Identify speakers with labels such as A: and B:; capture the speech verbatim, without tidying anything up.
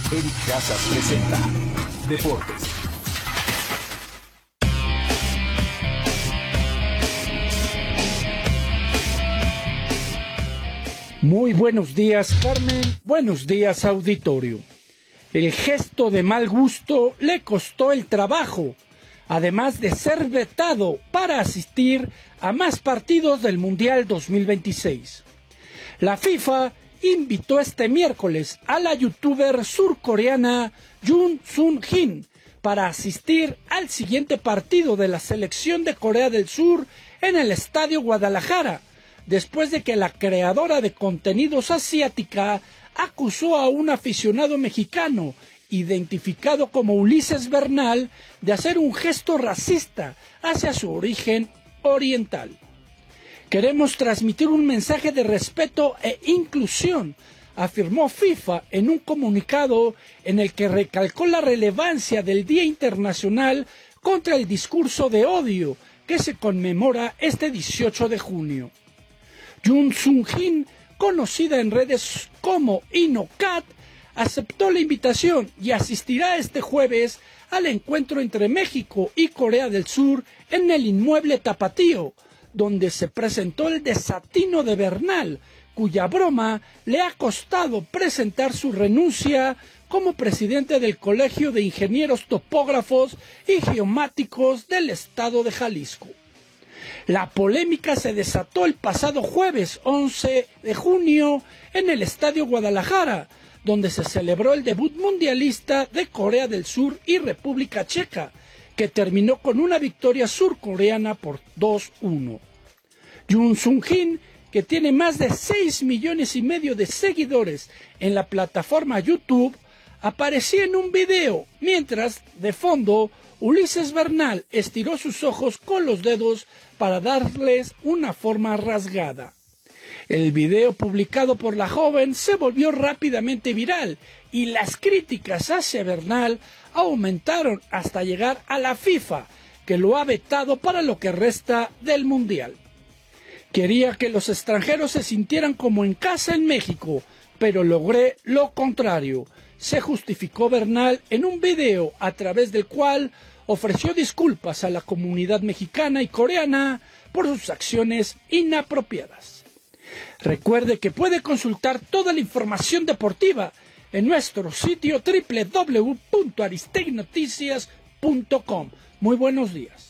A: Eric Casas presenta Deportes.
B: Muy buenos días, Carmen. Buenos días, auditorio. El gesto de mal gusto le costó el trabajo, además de ser vetado para asistir a más partidos del Mundial dos mil veintiséis. La FIFA invitó este miércoles a la youtuber surcoreana Yoon Sung-jin para asistir al siguiente partido de la selección de Corea del Sur en el Estadio Guadalajara, después de que la creadora de contenidos asiática acusó a un aficionado mexicano, identificado como Ulises Bernal, de hacer un gesto racista hacia su origen oriental. Queremos transmitir un mensaje de respeto e inclusión, afirmó FIFA en un comunicado en el que recalcó la relevancia del Día Internacional contra el Discurso de Odio, que se conmemora este dieciocho de junio. Yoon Sung-jin, conocida en redes como InnoCat, aceptó la invitación y asistirá este jueves al encuentro entre México y Corea del Sur en el inmueble Tapatío, donde se presentó el desatino de Bernal, cuya broma le ha costado presentar su renuncia como presidente del Colegio de Ingenieros Topógrafos y Geomáticos del estado de Jalisco. La polémica se desató el pasado jueves once de junio en el Estadio Guadalajara, donde se celebró el debut mundialista de Corea del Sur y República Checa, que terminó con una victoria surcoreana por dos uno. Yoon Sung-jin, que tiene más de seis millones y medio de seguidores en la plataforma YouTube, aparecía en un video, mientras, de fondo, Ulises Bernal estiró sus ojos con los dedos para darles una forma rasgada. El video publicado por la joven se volvió rápidamente viral y las críticas hacia Bernal aumentaron hasta llegar a la FIFA, que lo ha vetado para lo que resta del Mundial. Quería que los extranjeros se sintieran como en casa en México, pero logré lo contrario, se justificó Bernal en un video a través del cual ofreció disculpas a la comunidad mexicana y coreana por sus acciones inapropiadas. Recuerde que puede consultar toda la información deportiva en nuestro sitio doble u doble u doble u punto aristegui noticias punto com. Muy buenos días.